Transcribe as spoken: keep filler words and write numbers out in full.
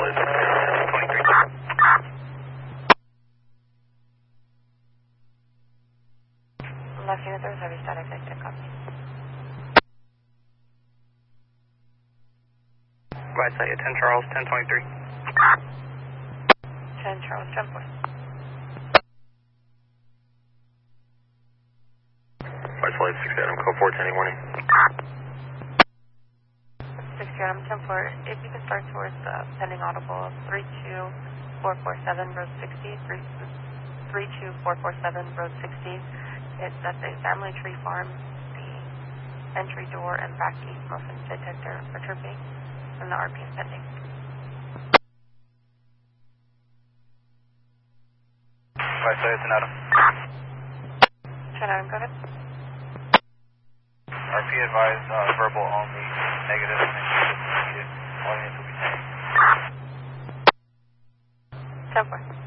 is ten twenty-three. Left unit, there was heavy static, I didn't copy. Right side, ten Charles, ten twenty-three. ten Charles, jump force. Right side, six Adam, code four ten, morning. six Adam, ten four, if you can start towards uh, pending audible, three two four four seven, road sixty, three two four four seven, road sixty. It's at the family tree farm. The entry door and back gate motion detector are tripping, and the R P is pending. Right side, ten Adam. ten Adam, go ahead. R P advised, uh, verbal only, negative, negative, negative. All units will be saying. ten four.